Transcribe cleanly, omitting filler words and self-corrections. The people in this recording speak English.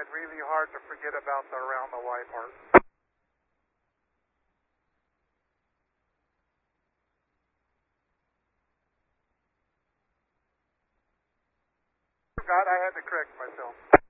tried really hard to forget about the around the Y part. Forgot I had to correct myself.